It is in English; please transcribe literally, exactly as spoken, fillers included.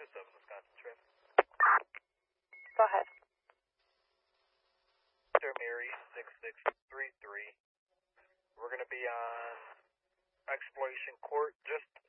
seven Wisconsin trip. Go ahead. Victor Mary six six three three. We're going to be on Exploration Court, just